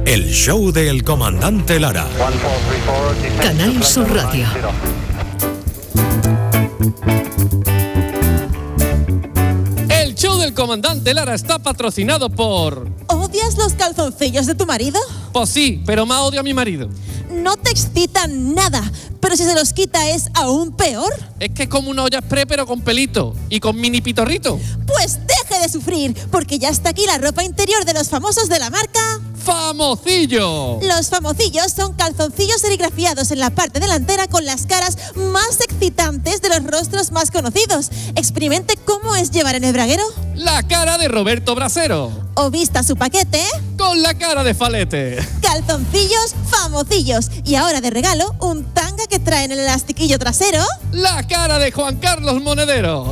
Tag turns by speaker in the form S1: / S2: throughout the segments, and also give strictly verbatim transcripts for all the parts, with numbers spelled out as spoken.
S1: El show del comandante Lara.
S2: Canal Sur Radio.
S3: El show del comandante Lara está patrocinado por...
S4: ¿Odias los calzoncillos de tu marido?
S3: Pues sí, pero más odio a mi marido.
S4: No te excitan nada, pero si se los quita es aún peor.
S3: Es que es como una olla express pero con pelito y con mini pitorrito.
S4: Pues deje de sufrir, porque ya está aquí la ropa interior de los famosos de la marca...
S3: ¡Famocillo!
S4: Los famocillos son calzoncillos serigrafiados en la parte delantera con las caras más excitantes de los rostros más conocidos. Experimente cómo es llevar en el braguero
S3: la cara de Roberto Brasero.
S4: O vista su paquete
S3: con la cara de Falete.
S4: Calzoncillos famocillos. Y ahora de regalo, un tanga que trae en el elastiquillo trasero
S3: la cara de Juan Carlos Monedero.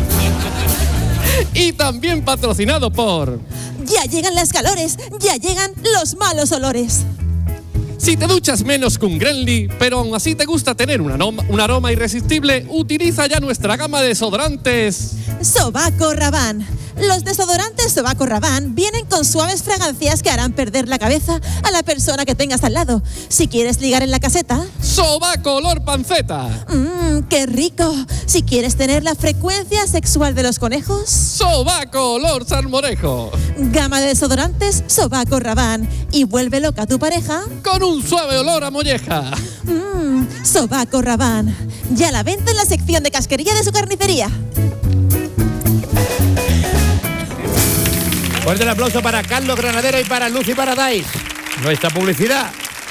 S3: Y también patrocinado por...
S4: Ya llegan las calores, ya llegan los malos olores.
S3: Si te duchas menos que un Grenly, pero aún así te gusta tener un aroma, un aroma irresistible, utiliza ya nuestra gama de desodorantes
S4: Sobaco Rabanne. Los desodorantes Sobaco Rabanne vienen con suaves fragancias que harán perder la cabeza a la persona que tengas al lado. Si quieres ligar en la caseta,
S3: Sobaco olor panceta.
S4: Mmm, qué rico. Si quieres tener la frecuencia sexual de los conejos,
S3: Sobaco olor salmorejo.
S4: Gama de desodorantes Sobaco Rabanne. Y vuelve loca a tu pareja
S3: con un suave olor a molleja.
S4: Mmm, Sobaco Rabanne. Ya la venta en la sección de casquería de su carnicería.
S5: Fuerte el aplauso para Carlos Granadero y para Lucy Paradise, nuestra publicidad.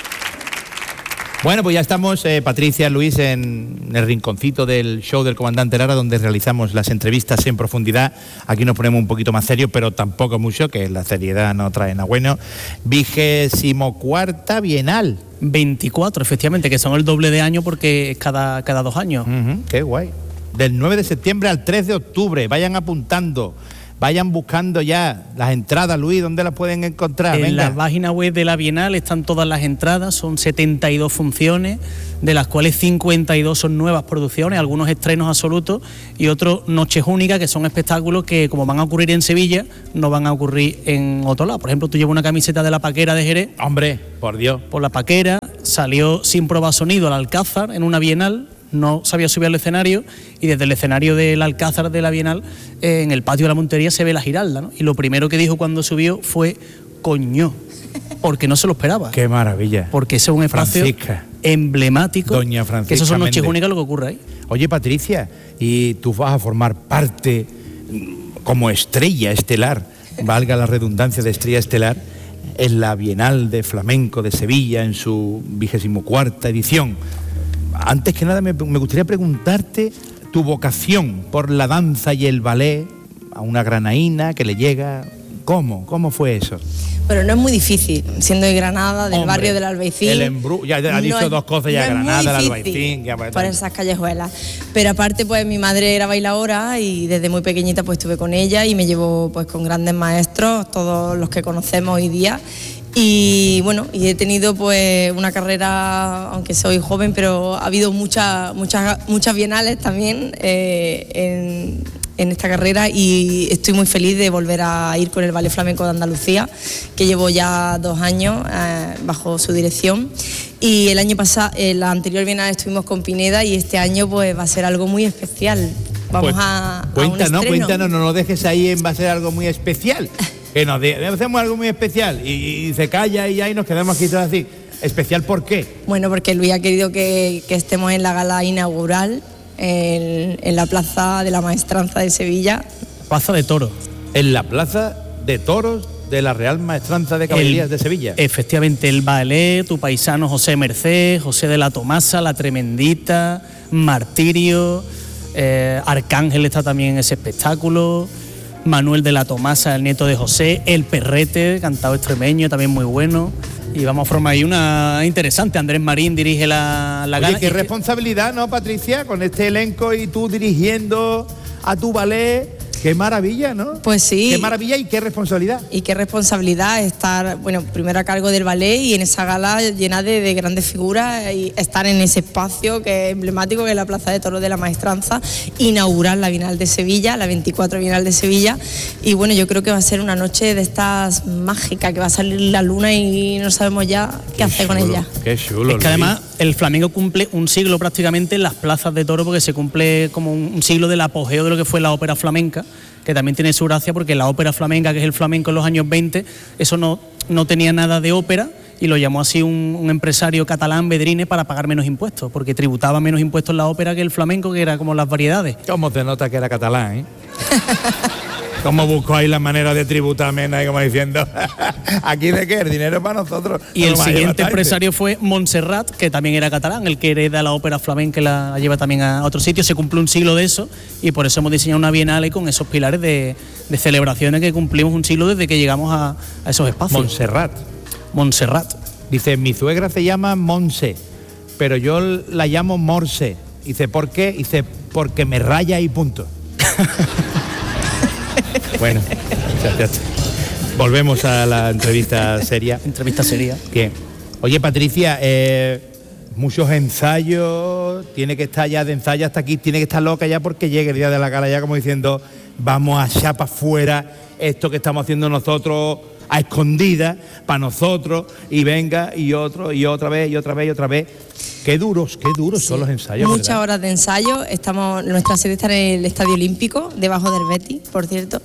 S5: Bueno, pues ya estamos, eh, Patricia, Luis, en el rinconcito del show del comandante Lara, donde realizamos las entrevistas en profundidad. Aquí nos ponemos un poquito más serios, pero tampoco mucho, que la seriedad no trae nada bueno. Vigésimo cuarta Bienal.
S6: veinticuatro, efectivamente, que son el doble de año porque es cada, cada dos años.
S5: Uh-huh, qué guay. Del nueve de septiembre al tres de octubre, vayan apuntando. Vayan buscando ya las entradas, Luis, ¿dónde las pueden encontrar?
S6: En
S5: Venga.
S6: la página web de la Bienal están todas las entradas, son setenta y dos funciones, de las cuales cincuenta y dos son nuevas producciones, algunos estrenos absolutos y otros noches únicas, que son espectáculos que, como van a ocurrir en Sevilla, no van a ocurrir en otro lado. Por ejemplo, tú llevas una camiseta de La Paquera de Jerez.
S5: Hombre, por Dios.
S6: Por La Paquera, salió sin probar sonido al Alcázar en una Bienal. No sabía subir al escenario y desde el escenario del Alcázar de la Bienal, eh, en el patio de la Montería, se ve la Giralda, ¿no? Y lo primero que dijo cuando subió fue coño, porque no se lo esperaba.
S5: Qué maravilla.
S6: Porque ese es un espacio
S5: Francisca.
S6: emblemático.
S5: Doña Francisca
S6: que eso son noches
S5: Méndez.
S6: únicas lo que ocurre ahí.
S5: Oye, Patricia, y tú vas a formar parte como estrella estelar, valga la redundancia de estrella estelar, en la Bienal de Flamenco de Sevilla en su vigésimo cuarta edición. Antes que nada me, me gustaría preguntarte tu vocación por la danza y el ballet a una granaína que le llega. ¿Cómo? ¿Cómo fue eso?
S7: Pero no es muy difícil, siendo de Granada, del
S5: Hombre,
S7: barrio del Albaicín.
S5: El embru ya ha dicho
S7: no
S5: dos cosas ya,
S7: no
S5: Granada, el
S7: el
S5: Albaicín. Ya, pues,
S7: por esas callejuelas. Pero aparte, pues mi madre era bailadora y desde muy pequeñita pues estuve con ella y me llevo pues con grandes maestros, todos los que conocemos hoy día. Y bueno, y he tenido pues una carrera, aunque soy joven, pero ha habido muchas muchas muchas bienales también eh, en, en esta carrera y estoy muy feliz de volver a ir con el Ballet Flamenco de Andalucía, que llevo ya dos años eh, bajo su dirección. Y el año pasado, en la anterior bienal estuvimos con Pineda y este año pues va a ser algo muy especial. Vamos
S5: pues,
S7: a, a
S5: cuéntanos,
S7: un estreno.
S5: cuéntanos, no nos dejes ahí en va a ser algo muy especial. Que nos de, hacemos algo muy especial y, y se calla y ahí nos quedamos aquí todos así. ¿Especial por qué?
S7: Bueno, porque Luis ha querido que, que estemos en la gala inaugural en, en la Plaza de la Maestranza de Sevilla.
S6: Plaza de Toros.
S5: En la Plaza de Toros de la Real Maestranza de Caballerías el, de Sevilla.
S6: Efectivamente, el ballet, tu paisano José Merced, José de la Tomasa, La Tremendita, Martirio, eh, Arcángel está también en ese espectáculo. Manuel de la Tomasa, el nieto de José, El Perrete, cantado extremeño, también muy bueno. Y vamos a formar ahí una interesante. Andrés Marín dirige la, la
S5: Oye,
S6: gala.
S5: qué responsabilidad, ¿no, Patricia? Con este elenco y tú dirigiendo a tu ballet. Qué maravilla, ¿no?
S7: Pues sí.
S5: Qué maravilla y qué responsabilidad.
S7: Y qué responsabilidad estar, bueno, primero a cargo del ballet y en esa gala llena de, de grandes figuras y estar en ese espacio que es emblemático, que es la Plaza de Toros de la Maestranza, inaugurar la Bienal de Sevilla, la veinticuatro Bienal de Sevilla. Y bueno, yo creo que va a ser una noche de estas mágicas, que va a salir la luna y no sabemos ya qué, qué hacer con ella.
S5: Qué chulo.
S6: Es que además el flamenco cumple un siglo prácticamente en las plazas de toros, porque se cumple como un, un siglo del apogeo de lo que fue la ópera flamenca, que también tiene su gracia porque la ópera flamenca, que es el flamenco en los años veinte, eso no, no tenía nada de ópera y lo llamó así un, un empresario catalán, Bedrine, para pagar menos impuestos, porque tributaba menos impuestos la ópera que el flamenco, que era como las variedades.
S5: ¿Cómo te nota que era catalán, eh? ¿Cómo buscó ahí la manera de tributar menos, y como diciendo, aquí de qué, el dinero es para nosotros?
S6: Y el siguiente empresario fue Montserrat, que también era catalán, el que hereda la ópera flamenca, que la, la lleva también a otro sitio. Se cumple un siglo de eso y por eso hemos diseñado una bienal con esos pilares de, de celebraciones, que cumplimos un siglo desde que llegamos a, a esos espacios.
S5: Montserrat.
S6: Montserrat.
S5: Dice, mi suegra se llama Monse, pero yo la llamo Morse. Dice, ¿por qué? Dice, porque me raya y punto. Bueno, ya, ya. Volvemos a la entrevista seria.
S6: Entrevista seria.
S5: Bien. Oye, Patricia, eh, muchos ensayos, tiene que estar ya de ensayo hasta aquí, tiene que estar loca ya porque llegue el día de la gala, ya como diciendo, vamos a echar para afuera esto que estamos haciendo nosotros a escondidas para nosotros, y venga, y otro, y otra vez, y otra vez, y otra vez. Qué duros, qué duros sí. son los ensayos.
S7: Muchas
S5: ¿verdad?
S7: horas de ensayo. Estamos, nuestra sede está en el Estadio Olímpico, debajo del Betis, por cierto.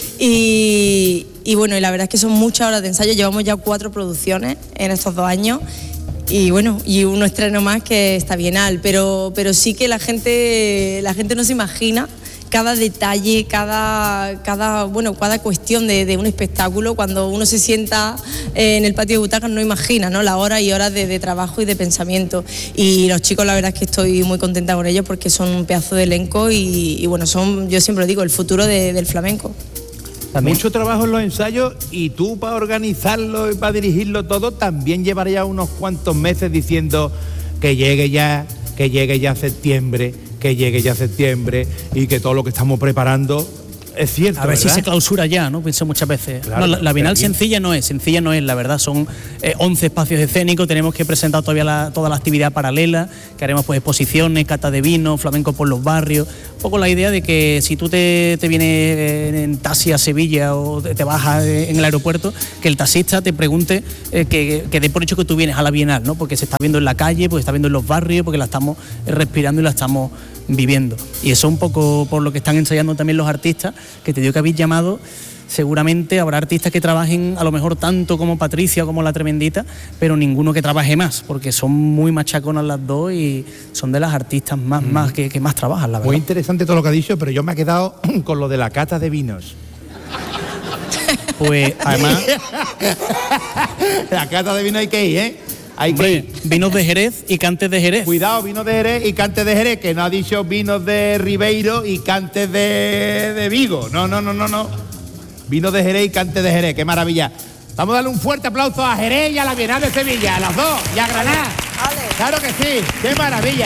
S7: Y, y bueno, y la verdad es que son muchas horas de ensayo. Llevamos ya cuatro producciones en estos dos años. Y bueno, y uno estreno más que está bienal. Pero, pero sí que la gente, la gente no se imagina cada detalle, cada, cada, bueno, cada cuestión de, de un espectáculo. Cuando uno se sienta en el patio de butacas no imagina, ¿no?, las horas y horas de, de trabajo y de pensamiento. Y los chicos, la verdad es que estoy muy contenta con ellos porque son un pedazo de elenco y, y bueno, son, yo siempre lo digo, el futuro de, del flamenco.
S5: También. Mucho trabajo en los ensayos, y tú para organizarlo y para dirigirlo todo también llevarías unos cuantos meses diciendo que llegue ya, que llegue ya septiembre, que llegue ya septiembre y que todo lo que estamos preparando es cierto.
S6: A ver,
S5: ¿verdad?
S6: si se clausura ya, ¿no? Pienso muchas veces.
S5: Claro,
S6: no, la, la Bienal
S5: bien.
S6: sencilla no es, sencilla no es, la verdad. Son eh, once espacios escénicos, tenemos que presentar todavía la, toda la actividad paralela, que haremos pues exposiciones, cata de vino, flamenco por los barrios. Un poco la idea de que si tú te, te vienes en taxi a Sevilla o te, te bajas en el aeropuerto, que el taxista te pregunte, eh, que, que dé por hecho que tú vienes a la Bienal, ¿no? Porque se está viendo en la calle, porque se está viendo en los barrios, porque la estamos respirando y la estamos viviendo. Y eso un poco por lo que están ensayando también los artistas, que te digo que habéis llamado. Seguramente habrá artistas que trabajen a lo mejor tanto como Patricia o como La Tremendita, pero ninguno que trabaje más, porque son muy machaconas las dos y son de las artistas más, mm. más que, que más trabajan, la verdad.
S5: Muy interesante todo lo que ha dicho, pero yo me he quedado con lo de la cata de vinos.
S6: Pues además
S5: la cata de vino hay que ir, ¿eh? Hay
S6: Hombre,
S5: que ir.
S6: Vinos de Jerez y cantes de Jerez.
S5: Cuidado, vinos de Jerez y cantes de Jerez, que no ha dicho vinos de Ribeiro y cantes de, de Vigo. No, no, no, no, no. Vinos de Jerez y cantes de Jerez, qué maravilla. Vamos a darle un fuerte aplauso a Jerez y a la Bienal de Sevilla, a las dos, y a Granada.
S7: Vale.
S5: Claro que sí, qué maravilla.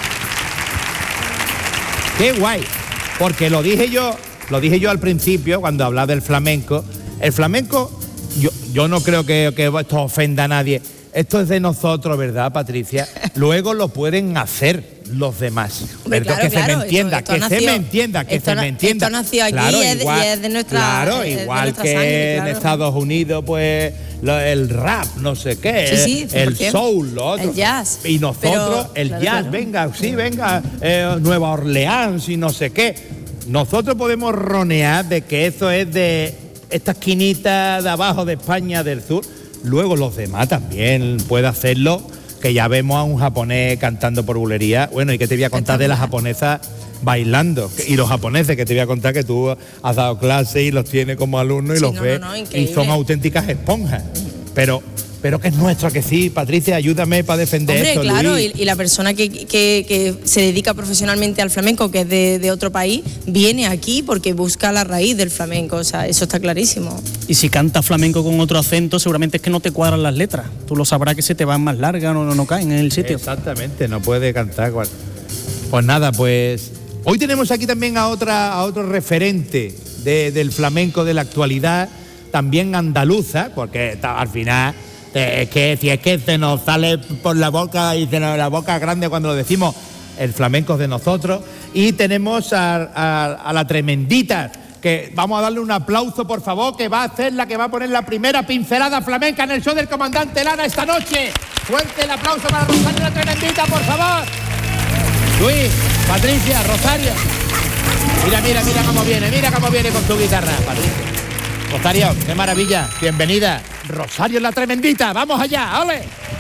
S5: Qué guay. Porque lo dije yo, lo dije yo al principio cuando hablaba del flamenco. El flamenco, yo, yo no creo que, que esto ofenda a nadie. Esto es de nosotros, ¿verdad, Patricia? Luego lo pueden hacer los demás.
S7: Hombre,
S5: Perdón,
S7: claro,
S5: que
S7: claro,
S5: se me entienda,
S7: esto-
S5: que
S7: esto
S5: se
S7: nació-
S5: me entienda, que
S7: esto
S5: se
S7: na-
S5: me entienda.
S7: esto nació aquí
S5: Claro,
S7: y es de-
S5: igual,
S7: y es de nuestra-
S5: Claro,
S7: es de
S5: igual
S7: nuestra
S5: que
S7: sangre,
S5: en
S7: claro.
S5: Estados Unidos, pues lo- el rap, no sé qué,
S7: Sí, sí,
S5: el
S7: cien por ciento.
S5: soul, lo otro.
S7: El jazz.
S5: Y nosotros,
S7: Pero,
S5: el
S7: claro,
S5: jazz,
S7: claro.
S5: venga, sí, venga, eh, Nueva Orleans y no sé qué. Nosotros podemos ronear de que eso es de esta esquinita de abajo de España, del sur. Luego los demás también pueden hacerlo, que ya vemos a un japonés cantando por bulería. Bueno, y que te voy a contar de las japonesas bailando, y los japoneses, que te voy a contar que tú has dado clase y los tienes como alumnos y
S7: Sí,
S5: los
S7: no,
S5: ves,
S7: no, no,
S5: y
S7: increíble.
S5: son auténticas esponjas. Pero, pero que es nuestro, que sí, Patricia, ayúdame para defender
S7: Hombre,
S5: esto,
S7: claro,
S5: Luis.
S7: y, y la persona que, que- que se dedica profesionalmente al flamenco, que es de, de otro país, viene aquí porque busca la raíz del flamenco, o sea, eso está clarísimo.
S6: Y si cantas flamenco con otro acento, seguramente es que no te cuadran las letras. Tú lo sabrás que se te van más largas, no, no, no caen en el sitio.
S5: Exactamente, no puede cantar. cual- Pues nada, pues Hoy tenemos aquí también a, otra, a otro referente de, del flamenco de la actualidad, también andaluza, porque al final es que si es que se nos sale por la boca y se nos la boca grande cuando lo decimos, el flamenco es de nosotros. Y tenemos a, a, a la tremendita, que vamos a darle un aplauso, por favor, que va a ser la que va a poner la primera pincelada flamenca en el show del comandante Lara esta noche. Fuerte el aplauso para Rosario la tremendita, por favor. Luis, Patricia, Rosario. Mira, mira, mira cómo viene, mira cómo viene con tu guitarra, Patricia. Rosario, qué maravilla, bienvenida. Rosario la tremendita, vamos allá, ¡ole!